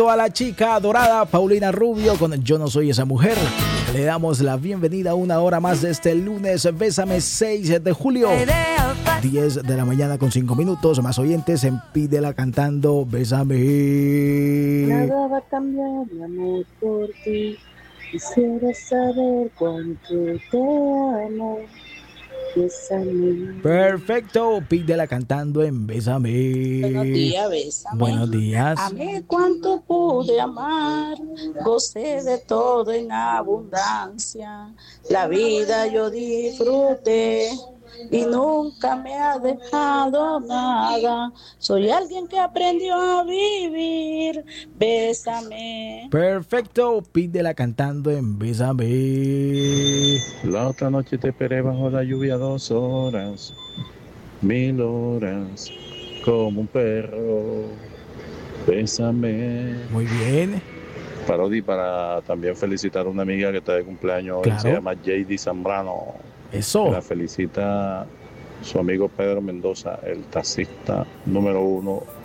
A la chica dorada Paulina Rubio con Yo no soy esa mujer. Le damos la bienvenida a una hora más de este lunes. Bésame 6 de julio, 10 de la mañana con 5 minutos. Más oyentes en Pídela cantando Bésame. Nada va a cambiar mi amor por ti. Quisiera saber cuánto te amo. Bésame. Perfecto, Pídela cantando en Bésame. Buenos días, bésame. Buenos días. Amé cuánto pude amar, gocé de todo en abundancia. La vida yo disfruté y nunca me ha dejado nada. Soy alguien que aprendió a vivir. Bésame. Perfecto, Pídela cantando en Bésame. La otra noche te esperé bajo la lluvia 2 horas, 1000 horas, como un perro. Bésame. Muy bien. Parodi para también felicitar a una amiga que está de cumpleaños hoy, Claro. se llama JD Zambrano. Eso. La felicita su amigo Pedro Mendoza, el taxista número 1